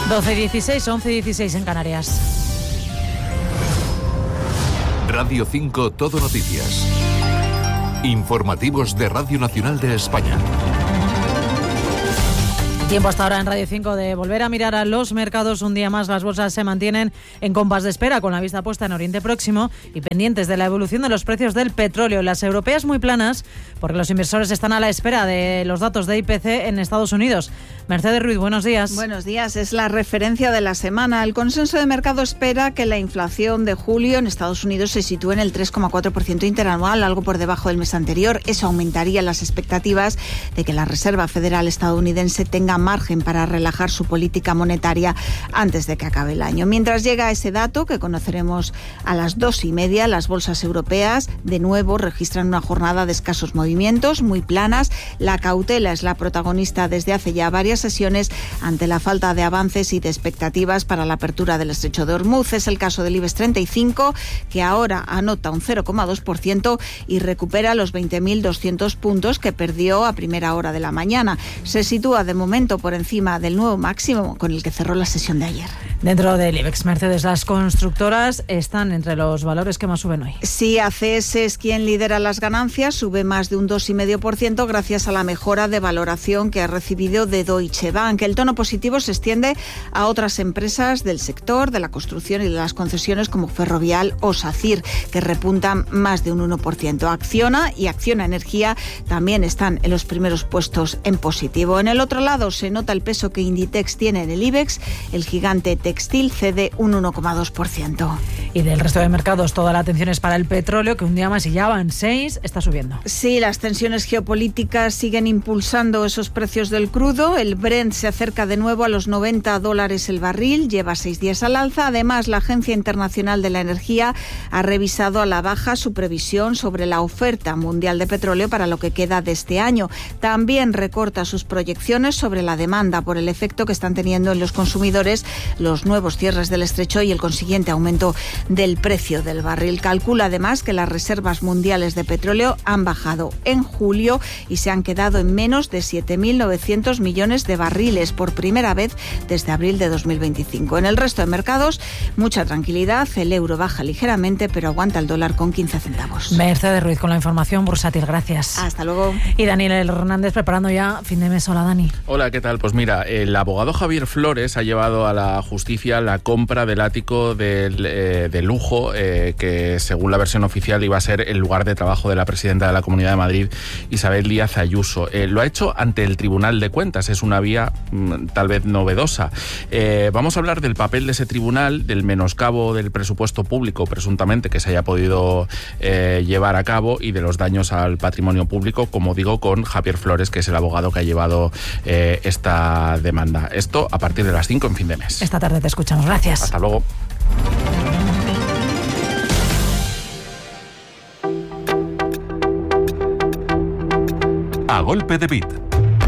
12:16, 11:16 en Canarias. Radio 5 Todo Noticias. Informativos de Radio Nacional de España. Tiempo hasta ahora en Radio 5 de volver a mirar a los mercados. Un día más las bolsas se mantienen en compás de espera, con la vista puesta en Oriente Próximo y pendientes de la evolución de los precios del petróleo. Las europeas muy planas, porque los inversores están a la espera de los datos de IPC en Estados Unidos. Mercedes Ruiz, buenos días. Buenos días, es la referencia de la semana. El consenso de mercado espera que la inflación de julio en Estados Unidos se sitúe en el 3,4% interanual, algo por debajo del mes anterior. Eso aumentaría las expectativas de que la Reserva Federal estadounidense tenga margen para relajar su política monetaria antes de que acabe el año. Mientras llega ese dato, que conoceremos a las 2:30, las bolsas europeas de nuevo registran una jornada de escasos movimientos, muy planas. La cautela es la protagonista desde hace ya varias sesiones ante la falta de avances y de expectativas para la apertura del estrecho de Hormuz. Es el caso del IBEX 35, que ahora anota un 0,2% y recupera los 20.200 puntos que perdió a primera hora de la mañana. Se sitúa de momento por encima del nuevo máximo con el que cerró la sesión de ayer. Dentro del IBEX, Mercedes, las constructoras están entre los valores que más suben hoy. Sí, ACS es quien lidera las ganancias, sube más de un 2,5% gracias a la mejora de valoración que ha recibido de Deutsche Bank. El tono positivo se extiende a otras empresas del sector de la construcción y de las concesiones como Ferrovial o SACIR, que repuntan más de un 1%. Acciona y Acciona Energía también están en los primeros puestos en positivo. En el otro lado se nota el peso que Inditex tiene en el IBEX. El gigante textil cede un 1,2%. Y del resto de mercados, toda la atención es para el petróleo, que un día más y ya van 6, está subiendo. Sí, las tensiones geopolíticas siguen impulsando esos precios del crudo. El Brent se acerca de nuevo a los $90 el barril, lleva 6 días al alza. Además, la Agencia Internacional de la Energía ha revisado a la baja su previsión sobre la oferta mundial de petróleo para lo que queda de este año. También recorta sus proyecciones sobre la demanda por el efecto que están teniendo en los consumidores los nuevos cierres del estrecho y el consiguiente aumento del precio del barril. Calcula además que las reservas mundiales de petróleo han bajado en julio y se han quedado en menos de 7.900 millones de barriles por primera vez desde abril de 2025. En el resto de mercados, mucha tranquilidad. El euro baja ligeramente, pero aguanta el dólar con 15 centavos. Mercedes Ruiz con la información bursátil. Gracias. Hasta luego. Y Daniel Hernández preparando ya fin de mes. Hola, Dani. Hola, ¿qué tal? Pues mira, el abogado Javier Flores ha llevado a la justicia la compra del ático de lujo que, según la versión oficial, iba a ser el lugar de trabajo de la presidenta de la Comunidad de Madrid, Isabel Díaz Ayuso. Lo ha hecho ante el Tribunal de Cuentas. Es una vía tal vez novedosa. Vamos a hablar del papel de ese tribunal, del menoscabo del presupuesto público, presuntamente, que se haya podido llevar a cabo, y de los daños al patrimonio público, como digo, con Javier Flores, que es el abogado que ha llevado esta demanda. Esto a partir de las 5 en fin de mes. Esta tarde te escuchamos. Gracias. Hasta luego. A golpe de bit.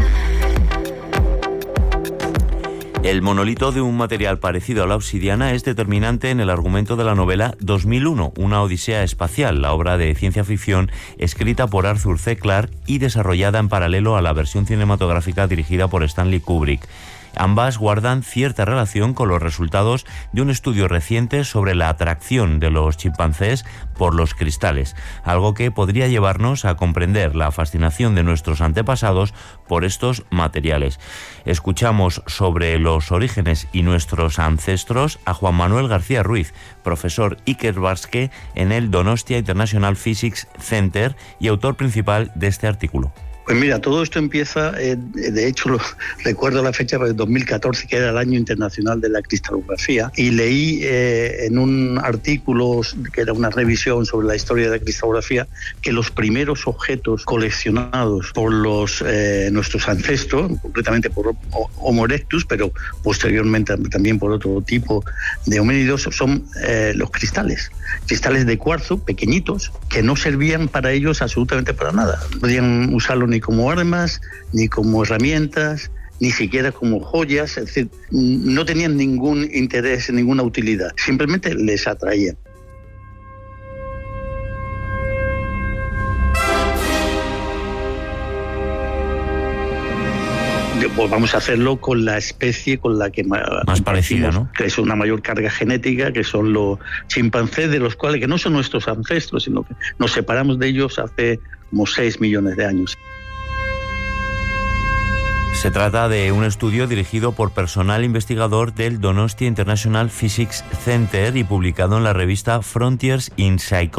El monolito de un material parecido a la obsidiana es determinante en el argumento de la novela 2001, una odisea espacial, la obra de ciencia ficción escrita por Arthur C. Clarke y desarrollada en paralelo a la versión cinematográfica dirigida por Stanley Kubrick. Ambas guardan cierta relación con los resultados de un estudio reciente sobre la atracción de los chimpancés por los cristales, algo que podría llevarnos a comprender la fascinación de nuestros antepasados por estos materiales. Escuchamos sobre los orígenes y nuestros ancestros a Juan Manuel García Ruiz, profesor Ikerbasque en el Donostia International Physics Center y autor principal de este artículo. Pues mira, todo esto empieza, de hecho recuerdo la fecha de 2014, que era el Año Internacional de la Cristalografía, y leí en un artículo que era una revisión sobre la historia de la cristalografía que los primeros objetos coleccionados por nuestros ancestros, concretamente por Homo erectus, pero posteriormente también por otro tipo de homínidos, son los cristales de cuarzo pequeñitos que no servían para ellos absolutamente para nada. No podían usarlo ni como armas, ni como herramientas, ni siquiera como joyas, es decir, no tenían ningún interés, ninguna utilidad, simplemente les atraían. pues vamos a hacerlo con la especie con la que más parecida, ¿no? Que es una mayor carga genética, que son los chimpancés, de los cuales que no son nuestros ancestros, sino que nos separamos de ellos hace como 6 millones de años. Se trata de un estudio dirigido por personal investigador del Donostia International Physics Center y publicado en la revista Frontiers in Psychology.